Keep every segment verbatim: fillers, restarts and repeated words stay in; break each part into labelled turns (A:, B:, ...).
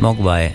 A: Mogwai.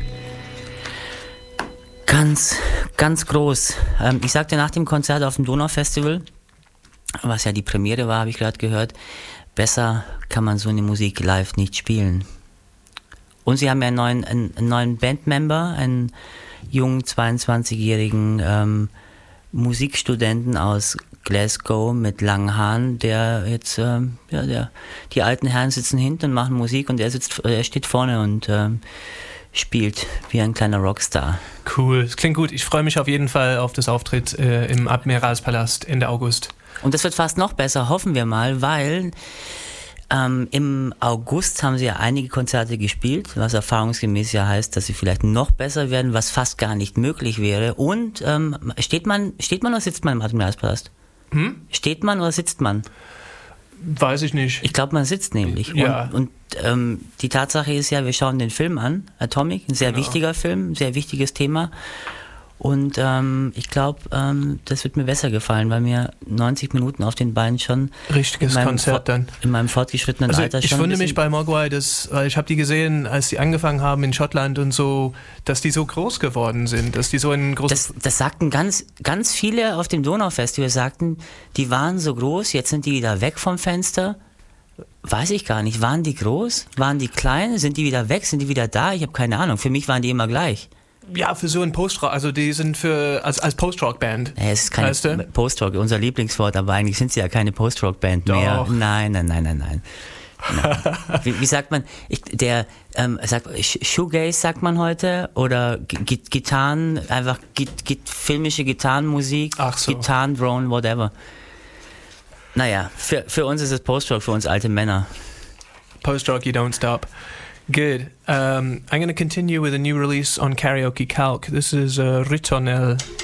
A: Ganz, ganz groß. Ähm, ich sagte nach dem Konzert auf dem Donaufestival, was ja die Premiere war, habe ich gerade gehört, besser kann man so eine Musik live nicht spielen. Und sie haben ja einen neuen, einen, einen neuen Bandmember, einen jungen zweiundzwanzigjährigen ähm, Musikstudenten aus Glasgow mit langen Haaren, der jetzt, ähm, ja, der, die alten Herren sitzen hinten und machen Musik und er sitzt, er steht vorne und ähm, spielt wie ein kleiner Rockstar.
B: Cool, das klingt gut. Ich freue mich auf jeden Fall auf das Auftritt äh, im Admiralspalast Ende August.
A: Und das wird fast noch besser, hoffen wir mal, weil ähm, im August haben sie ja einige Konzerte gespielt, was erfahrungsgemäß ja heißt, dass sie vielleicht noch besser werden, was fast gar nicht möglich wäre. Und ähm, steht man, steht man oder sitzt man im Admiralspalast?
B: Hm?
A: Steht man oder sitzt man?
B: Weiß ich nicht.
A: Ich glaube, man sitzt nämlich.
B: Ja.
A: Und, und ähm, die Tatsache ist ja, wir schauen den Film an, Atomic, ein sehr
B: Genau.
A: wichtiger Film, ein sehr wichtiges Thema. Und ähm, ich glaube, ähm, das wird mir besser gefallen, weil mir neunzig Minuten auf den Beinen schon
B: Richtiges
A: in meinem
B: Konzert
A: For-
B: dann.
A: in meinem fortgeschrittenen
B: Also
A: Alter
B: ich
A: schon ein
B: wundere mich
A: bisschen-
B: bei Mogwai, dass, weil ich habe die gesehen, als die angefangen haben in Schottland und so, dass die so groß geworden sind, dass die so ein großes...
A: Das, das sagten ganz, ganz viele auf dem Donaufestival, sagten, die waren so groß, jetzt sind die wieder weg vom Fenster. Weiß ich gar nicht. Waren die groß? Waren die klein? Sind die wieder weg? Sind die wieder da? Ich habe keine Ahnung. Für mich waren die immer gleich.
B: Ja, für so ein Post-Rock, also die sind für, als, als Post-Rock-Band.
A: Ja, es ist keine
B: Weißt du?
A: Post-Rock, unser Lieblingswort, aber eigentlich sind sie ja keine Post-Rock-Band mehr.
B: Doch.
A: Nein, nein, nein, nein, nein. nein. Wie, wie sagt man, ich, der, ähm, sagt, Sh- Shoegaze sagt man heute, oder G- G- Gitarren, einfach G- G- filmische Gitarrenmusik,
B: Ach so.
A: Gitarren-Drone, whatever. Naja, für, für uns ist es Post-Rock, für uns alte Männer.
B: Post-Rock, you don't stop. Good. Um, I'm going to continue with a new release on Karaoke Calc. This is uh, Ritornell